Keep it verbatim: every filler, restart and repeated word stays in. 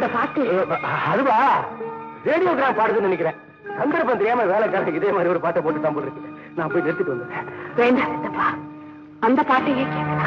அந்த பாட்டு. அதுவா ரேடியோகிராம் பாடுதுன்னு நினைக்கிறேன். சந்தர்ப்பம் தெரியாம வேலைக்காரனுக்கு இதே மாதிரி ஒரு பாட்டை போட்டு தான் போட்டுருக்கு. நான் போய் நிறுத்திட்டு வந்தேன். வேண்டாம் சித்தப்பா, அந்த பாட்டையே கேட்கலாம்.